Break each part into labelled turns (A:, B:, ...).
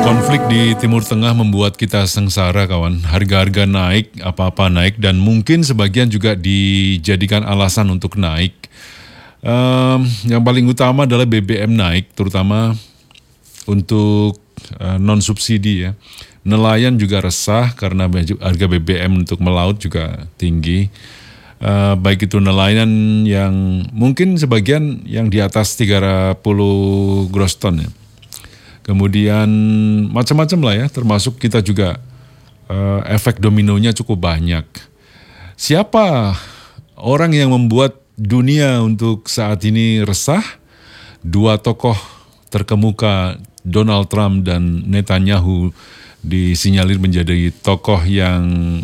A: Konflik di Timur Tengah membuat kita sengsara, kawan. Harga-harga naik, apa-apa naik, dan mungkin sebagian juga dijadikan alasan untuk naik. Yang paling utama adalah BBM naik, terutama untuk non-subsidi ya. Nelayan juga resah karena harga BBM untuk melaut juga tinggi. Baik itu nelayan yang mungkin sebagian yang di atas 30 gross ton ya. Kemudian macam-macam lah ya, termasuk kita juga efek dominonya cukup banyak. Siapa orang yang membuat dunia untuk saat ini resah? Dua tokoh terkemuka, Donald Trump dan Netanyahu, disinyalir menjadi tokoh yang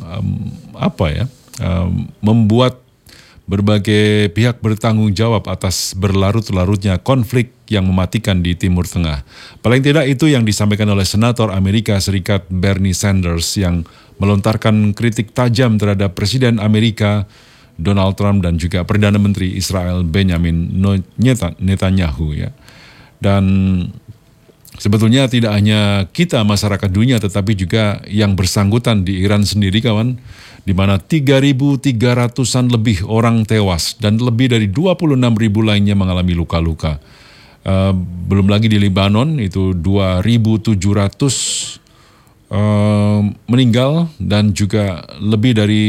A: membuat berbagai pihak bertanggung jawab atas berlarut-larutnya konflik yang mematikan di Timur Tengah. Paling tidak itu yang disampaikan oleh Senator Amerika Serikat Bernie Sanders yang melontarkan kritik tajam terhadap Presiden Amerika Donald Trump dan juga Perdana Menteri Israel Benjamin Netanyahu ya. Dan sebetulnya tidak hanya kita masyarakat dunia tetapi juga yang bersangkutan di Iran sendiri, kawan, di mana 3.300-an lebih orang tewas dan lebih dari 26.000 lainnya mengalami luka-luka. Belum lagi di Lebanon itu 2.700 meninggal dan juga lebih dari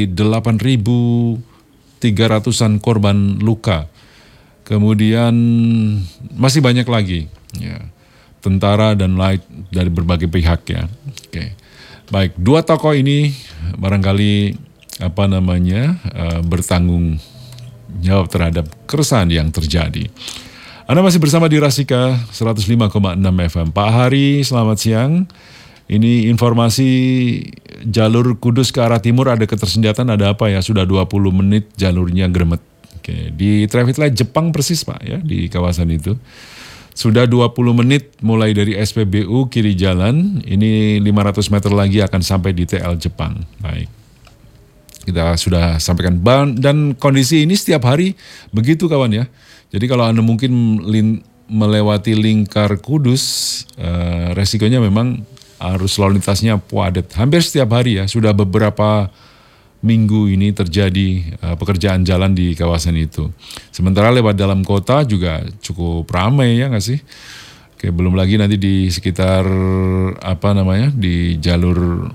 A: 8.300-an korban luka. Kemudian masih banyak lagi ya, tentara dan lain dari berbagai pihak ya. Oke. Baik, dua tokoh ini barangkali bertanggung jawab terhadap keresahan yang terjadi. Anda masih bersama di Rasika 105,6 FM. Pak Hari, selamat siang. Ini informasi jalur Kudus ke arah timur ada ketersendatan, ada apa ya? Sudah 20 menit jalurnya gremet. Oke, di traffic light Jepang persis Pak ya, di kawasan itu. Sudah 20 menit mulai dari SPBU kiri jalan, ini 500 meter lagi akan sampai di TL Jepang. Baik, kita sudah sampaikan dan kondisi ini setiap hari begitu, kawan ya. Jadi kalau Anda mungkin melewati lingkar Kudus, resikonya memang arus lalu lintasnya padat. Hampir setiap hari ya, sudah beberapa minggu ini terjadi pekerjaan jalan di kawasan itu. Sementara lewat dalam kota juga cukup ramai ya nggak sih? Oke, belum lagi nanti di sekitar di jalur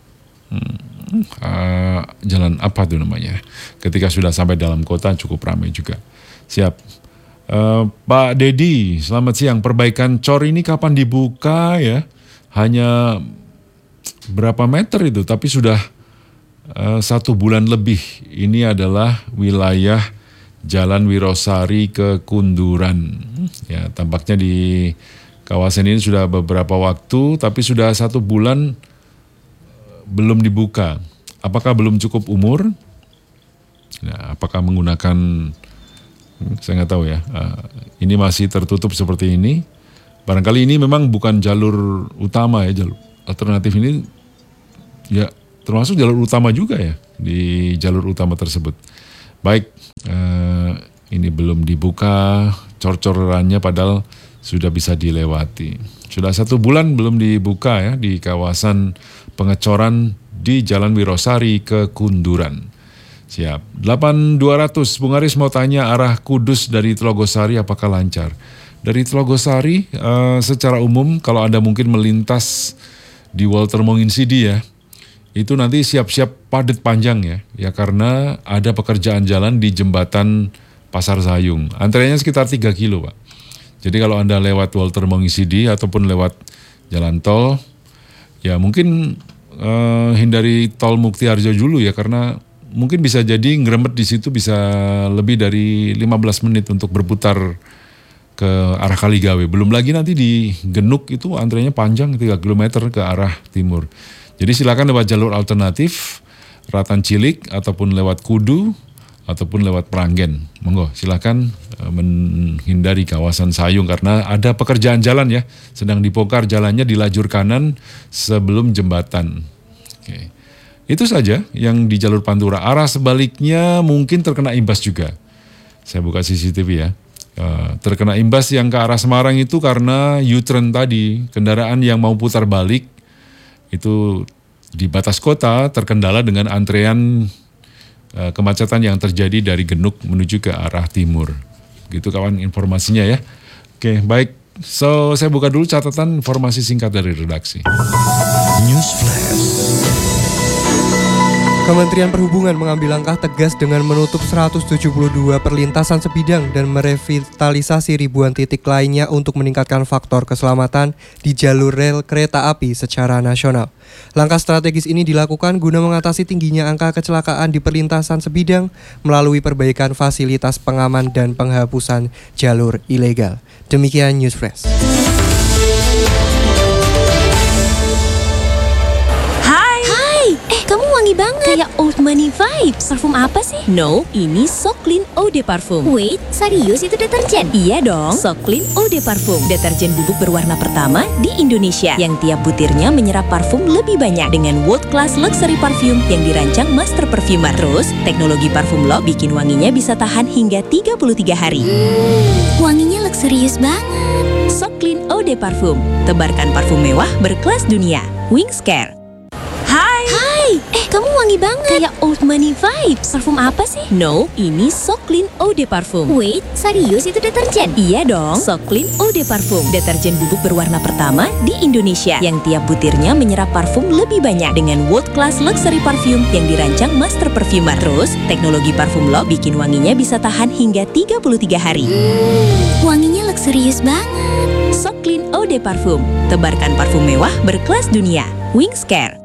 A: jalan apa tuh namanya? Ketika sudah sampai dalam kota cukup ramai juga. Siap. Pak Dedi, selamat siang. Perbaikan cor ini kapan dibuka ya? Hanya berapa meter itu, tapi sudah 1 bulan lebih. Ini adalah wilayah Jalan Wirosari ke Kunduran. Ya, tampaknya di kawasan ini sudah beberapa waktu, tapi sudah 1 bulan belum dibuka. Apakah belum cukup umur? Nah, apakah menggunakan, saya nggak tahu ya. Ini masih tertutup seperti ini. Barangkali ini memang bukan jalur utama ya, jalur alternatif ini ya termasuk jalur utama juga ya di jalur utama tersebut. Baik, ini belum dibuka cor-corannya padahal sudah bisa dilewati. Sudah 1 bulan belum dibuka ya di kawasan pengecoran di Jalan Wirosari ke Kunduran. Siap. 8200, Bung Aris mau tanya arah Kudus dari Telogosari apakah lancar? Dari Telogosari secara umum kalau Anda mungkin melintas di Walter Monginsidi ya, itu nanti siap-siap padat panjang ya karena ada pekerjaan jalan di jembatan Pasar Sayung. Antreannya sekitar 3 kilo Pak. Jadi kalau Anda lewat Walter Monginsidi ataupun lewat jalan tol, ya mungkin hindari tol Muktiharjo dulu ya, karena mungkin bisa jadi ngeremet di situ bisa lebih dari 15 menit untuk berputar ke arah Kaligawe. Belum lagi nanti di Genuk itu antreannya panjang 3 km ke arah timur. Jadi silakan lewat jalur alternatif Ratan Cilik ataupun lewat Kudu ataupun lewat Pranggen. Monggo silakan menghindari kawasan Sayung karena ada pekerjaan jalan ya, sedang dibongkar jalannya di lajur kanan sebelum jembatan. Oke. Itu saja yang di jalur Pantura. Arah sebaliknya mungkin terkena imbas juga. Saya buka CCTV ya. Terkena imbas yang ke arah Semarang itu karena U-turn tadi, kendaraan yang mau putar balik itu di batas kota terkendala dengan antrean kemacetan yang terjadi dari Genuk menuju ke arah timur. Gitu kawan informasinya ya. Oke, baik. So, saya buka dulu catatan informasi singkat dari redaksi.
B: News Flash.
C: Kementerian Perhubungan mengambil langkah tegas dengan menutup 172 perlintasan sebidang dan merevitalisasi ribuan titik lainnya untuk meningkatkan faktor keselamatan di jalur rel kereta api secara nasional. Langkah strategis ini dilakukan guna mengatasi tingginya angka kecelakaan di perlintasan sebidang melalui perbaikan fasilitas pengaman dan penghapusan jalur ilegal. Demikian News Flash.
D: Kamu wangi banget. Kayak old money vibes. Parfum apa sih? No, ini So Clean Eau de Parfum. Wait, serius itu deterjen? Iya dong, So Clean Eau de Parfum. Deterjen bubuk berwarna pertama di Indonesia yang tiap butirnya menyerap parfum lebih banyak dengan world class luxury parfum yang dirancang master perfumer. Terus, teknologi parfum lo bikin wanginya bisa tahan hingga 33 hari. Wanginya luxurious banget. So Clean Eau de Parfum. Tebarkan parfum mewah berkelas dunia. Wings Care. Hai, kamu wangi banget. Kayak old money vibes. Parfum apa sih? No, ini So Clean Eau de Parfum. Wait, serius itu deterjen? Iya dong, So Clean Eau de Parfum. Deterjen bubuk berwarna pertama di Indonesia yang tiap butirnya menyerap parfum lebih banyak dengan world class luxury parfum yang dirancang master perfumer. Terus, teknologi parfum lo bikin wanginya bisa tahan hingga 33 hari. Wanginya luxurious banget. So Clean Eau de Parfum. Tebarkan parfum mewah berkelas dunia. Wings Care.